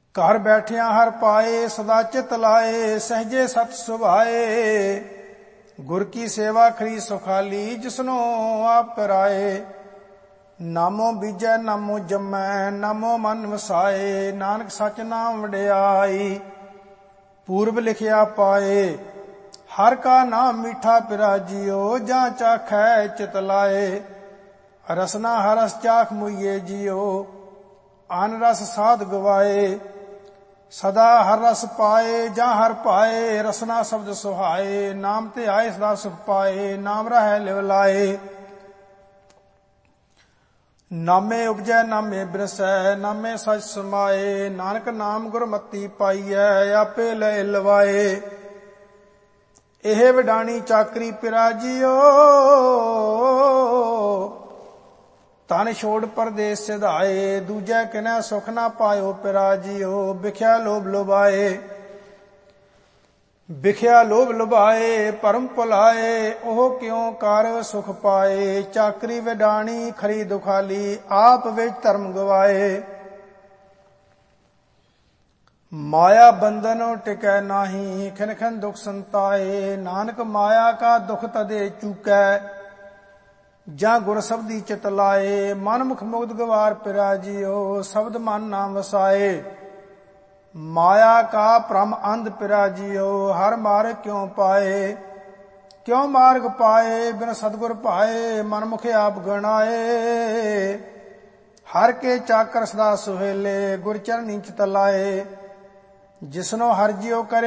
ਘਰ ਬੈਠਿਆਂ ਹਰ ਪਾਏ, ਸਦਾ ਚਿਤ ਲਾਏ, ਸਹਜੇ ਸਤ ਸੁਭਾਏ। ਗੁਰ ਕੀ ਸੇਵਾ ਖਰੀ ਸੁਖਾਲੀ, ਜਿਸਨੋ ਆਪ ਕਰਾਏ। ਨਾਮੋ ਬੀਜੈ ਨਾਮੋ ਜੰਮੈ, ਨਾਮੋ ਮਨ ਵਸਾਏ। ਨਾਨਕ ਸਚ ਨਾਮ ਵਡਿਆਈ, ਪੂਰਬ ਲਿਖਿਆ ਪਾਏ। ਹਰ ਕਾ ਨਾਮ ਮੀਠਾ ਪਿਰਾਜਿਓ, ਜਾਂ ਚਾਖੈ ਚਿਤ ਲਾਏ। ਰਸਨਾ ਹਰਸ ਚਾਖ ਮੁਈਏ ਜਿਉ, ਅਨ ਰਸ ਸਾਧ ਗਵਾਏ। ਸਦਾ ਹਰ ਰਸ ਪਾਏ, ਜਾਂ ਹਰ ਪਾਏ। ਰਸਨਾ ਸ਼ਬਦ ਸੁਹਾਏ, ਨਾਮ ਤੇ ਆਏ ਸਦਾ ਸੁਖ ਪਾਏ। ਨਾਮ ਰਹੈ ਲਿਵ ਲਾਏ। ਨਾਮੇ ਉਪਜੈ ਨਾਮੇ ਬਿਰਸੈ, ਨਾਮੇ ਸਚ ਸਮਾਏ। ਨਾਨਕ ਨਾਮ ਗੁਰਮਤੀ ਪਾਈਐ, ਆਪੇ ਲੈ ਲਵਾਏ। ਇਹ ਵਡਾਣੀ ਚਾਕਰੀ ਪਿਰਾਜਿਓ, ਤਨ ਛੋੜ ਪਰਦੇਸ ਸਿਧਾਏ। ਦੂਜੈ ਕਿਨੈ ਸੁਖ ਨਾ ਪਾਇਓ ਪਿਰਾਜਿਓ, ਬਿਖਿਆ ਲੋਭ ਲੁਭਾਏ। ਬਿਖਿਆ ਲੋਭ ਲੁਭਾਏ, ਭਰਮ ਭੁਲਾਏ। ਉਹ ਕਿਉ ਕਰ ਸੁਖ ਪਾਏ। ਚਾਕਰੀ ਵਡਾਣੀ ਖਰੀ ਦੁਖਾਲੀ, ਆਪ ਵਿੱਚ ਧਰਮ ਗਵਾਏ। ਮਾਇਆ ਬੰਧਨੋ ਟਿਕੈ ਨਾਹੀ, ਖਿਨ ਖਿਨ ਦੁਖ ਸੰਤਾਏ। ਨਾਨਕ ਮਾਇਆ ਕਾ ਦੁਖ ਤਦੇ ਚੂਕੈ, ਜਾਂ ਗੁਰ ਸਬਦੀ ਚਿਤ ਲਾਏ। ਮਨ ਮੁਖ ਮੁਗਧ ਗਵਾਰ ਪਿਰਾਜਿਓ, ਸ਼ਬਦ ਮਨ ਨਾ ਵਸਾਏ। ਮਾਇਆ ਕਾ ਭ੍ਰਮ ਅੰਧ ਪਿਰਾਜਿਓ, ਹਰ ਮਾਰਗ ਕਿਉ ਪਾਏ। ਕਿਉ ਮਾਰਗ ਪਾਏ, ਬਿਨ ਸਤਿਗੁਰ ਭਾਏ। ਮਨ ਮੁਖ ਆਪ ਗਣਾਏ। ਹਰ ਕੇ ਚਾਕਰ ਸਦਾ ਸੁਹੇਲੇ, ਗੁਰ ਚਰਨੀ ਚਿਤ ਲਾਏ। ਜਿਸਨੋ ਹਰਿ ਜਿਉ ਕਰੇ